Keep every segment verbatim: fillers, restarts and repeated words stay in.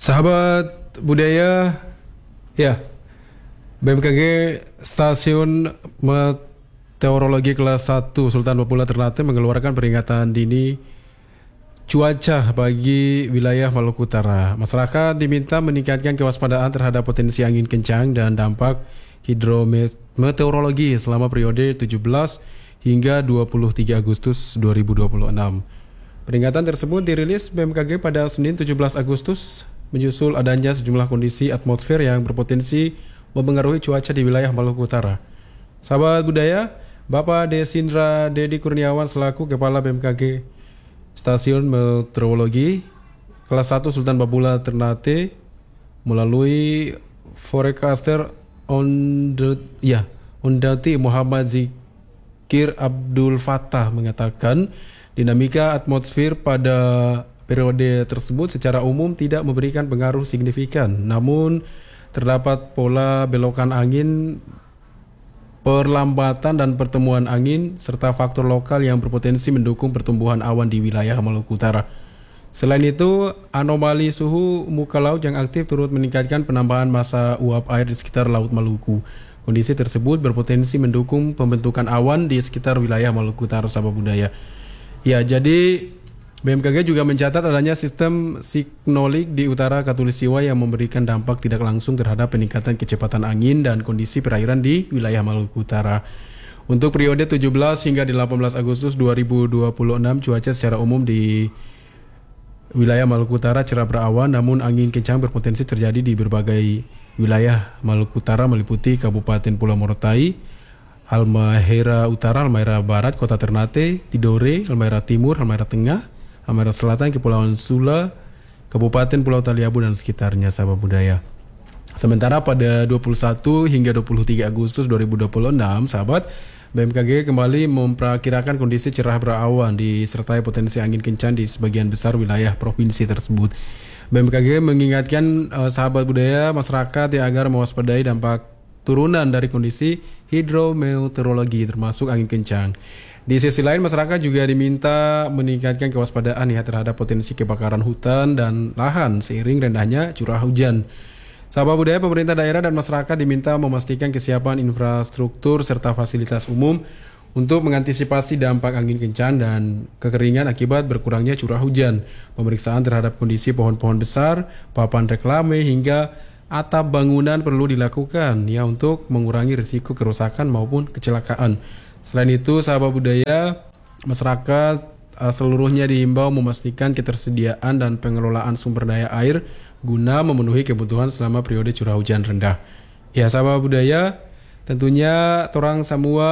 Sahabat budaya, ya, B M K G Stasiun Meteorologi Kelas satu Sultan Babula Ternate mengeluarkan peringatan dini cuaca bagi wilayah Maluku Utara. Masyarakat diminta meningkatkan kewaspadaan terhadap potensi angin kencang dan dampak hidrometeorologi selama periode tujuh belas hingga dua puluh tiga Agustus dua ribu dua puluh enam. Peringatan tersebut dirilis B M K G pada Senin tujuh belas Agustus menyusul adanya sejumlah kondisi atmosfer yang berpotensi mempengaruhi cuaca di wilayah Maluku Utara. Sahabat budaya, Bapak Desindra Dedi Kurniawan selaku Kepala B M K G Stasiun Meteorologi Kelas satu Sultan Babula Ternate melalui forecaster Ondati ya, Ondati Muhammad Zikir Abdul Fattah mengatakan dinamika atmosfer pada periode tersebut secara umum tidak memberikan pengaruh signifikan, namun terdapat pola belokan angin, perlambatan dan pertemuan angin, serta faktor lokal yang berpotensi mendukung pertumbuhan awan di wilayah Maluku Utara. Selain itu, anomali suhu muka laut yang aktif turut meningkatkan penambahan massa uap air di sekitar Laut Maluku. Kondisi tersebut berpotensi mendukung pembentukan awan di sekitar wilayah Maluku Utara, sahabat budaya. Ya, jadi B M K G juga mencatat adanya sistem siklonik di utara Katulistiwa yang memberikan dampak tidak langsung terhadap peningkatan kecepatan angin dan kondisi perairan di wilayah Maluku Utara. Untuk periode tujuh belas hingga delapan belas Agustus dua ribu dua puluh enam, cuaca secara umum di wilayah Maluku Utara cerah berawan, namun angin kencang berpotensi terjadi di berbagai wilayah Maluku Utara meliputi Kabupaten Pulau Morotai, Halmahera Utara, Halmahera Barat, Kota Ternate, Tidore, Halmahera Timur, Halmahera Tengah, Halmahera Selatan, Kepulauan Sula, Kabupaten Pulau Taliabu dan sekitarnya, sahabat budaya. Sementara pada dua puluh satu hingga dua puluh tiga Agustus dua ribu dua puluh enam, sahabat, B M K G kembali memperkirakan kondisi cerah berawan disertai potensi angin kencang di sebagian besar wilayah provinsi tersebut. B M K G mengingatkan uh, sahabat budaya masyarakat ya agar mewaspadai dampak turunan dari kondisi hidrometeorologi termasuk angin kencang. Di sisi lain, masyarakat juga diminta meningkatkan kewaspadaan ya terhadap potensi kebakaran hutan dan lahan seiring rendahnya curah hujan. Sahabat budaya, pemerintah daerah dan masyarakat diminta memastikan kesiapan infrastruktur serta fasilitas umum untuk mengantisipasi dampak angin kencang dan kekeringan akibat berkurangnya curah hujan. Pemeriksaan terhadap kondisi pohon-pohon besar, papan reklame hingga atap bangunan perlu dilakukan ya untuk mengurangi risiko kerusakan maupun kecelakaan. Selain itu, sahabat budaya, masyarakat uh, seluruhnya diimbau memastikan ketersediaan dan pengelolaan sumber daya air guna memenuhi kebutuhan selama periode curah hujan rendah. Ya, sahabat budaya, tentunya orang semua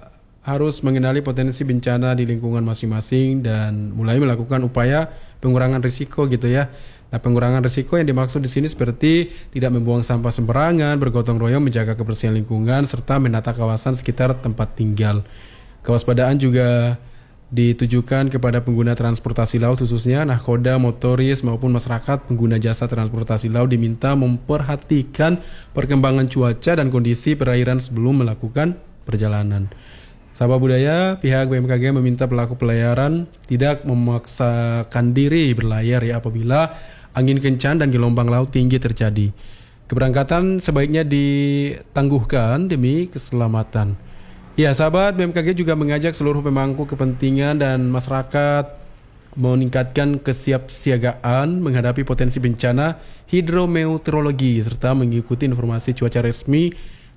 harus mengenali potensi bencana di lingkungan masing-masing dan mulai melakukan upaya pengurangan risiko gitu ya. Nah, pengurangan risiko yang dimaksud di sini seperti tidak membuang sampah sembarangan, bergotong royong menjaga kebersihan lingkungan, serta menata kawasan sekitar tempat tinggal. Kewaspadaan juga ditujukan kepada pengguna transportasi laut khususnya nahkoda, motoris maupun masyarakat pengguna jasa transportasi laut diminta memperhatikan perkembangan cuaca dan kondisi perairan sebelum melakukan perjalanan. Sahabat budaya, pihak B M K G meminta pelaku pelayaran tidak memaksakan diri berlayar ya apabila angin kencang dan gelombang laut tinggi terjadi. Keberangkatan sebaiknya ditangguhkan demi keselamatan. Ya, sahabat, B M K G juga mengajak seluruh pemangku kepentingan dan masyarakat meningkatkan kesiapsiagaan menghadapi potensi bencana hidrometeorologi serta mengikuti informasi cuaca resmi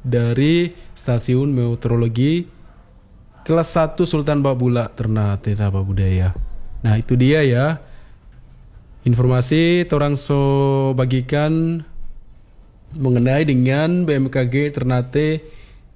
dari Stasiun Meteorologi Kelas satu Sultan Babula Ternate, sahabat budaya. Nah, itu dia ya informasi torang so bagikan mengenai dengan B M K G Ternate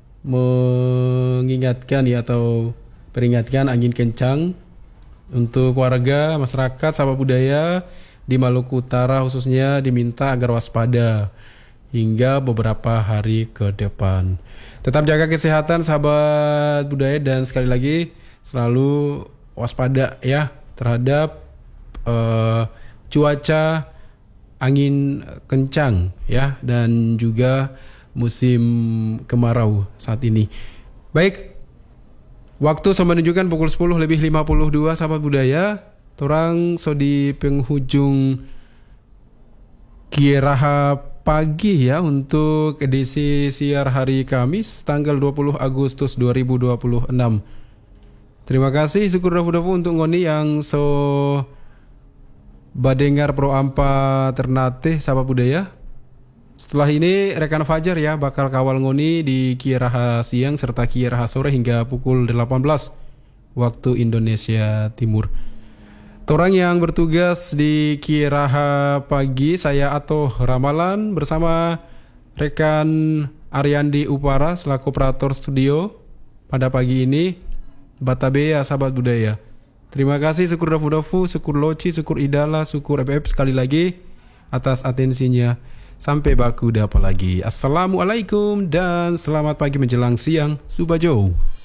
mengingatkan ya atau peringatkan angin kencang untuk warga masyarakat sahabat budaya di Maluku Utara khususnya diminta agar waspada hingga beberapa hari ke depan. Tetap jaga kesehatan sahabat budaya dan sekali lagi selalu waspada ya terhadap uh, cuaca angin kencang ya dan juga musim kemarau saat ini. Baik, waktu sama menunjukkan pukul sepuluh lebih lima puluh dua sahabat budaya. Torang so di penghujung Kiraha pagi ya untuk edisi siar hari Kamis tanggal dua puluh Agustus dua ribu dua puluh enam. Terima kasih syukur dafu-dafu untuk ngoni yang so badengar pro ampa ternate sahabat budaya. Setelah ini rekan Fajar ya bakal kawal ngoni di Kiraha siang serta Kiraha sore hingga pukul delapan belas waktu Indonesia Timur. Orang yang bertugas di Kiraha pagi saya Ato Ramalan bersama rekan Ariandi Upara selaku operator studio pada pagi ini. Batabea sahabat budaya. Terima kasih syukur dafu-dafu, syukur Loci, syukur Idala, syukur F F sekali lagi atas atensinya. Sampai baku dapa lagi. Assalamualaikum dan selamat pagi menjelang siang. Subajo.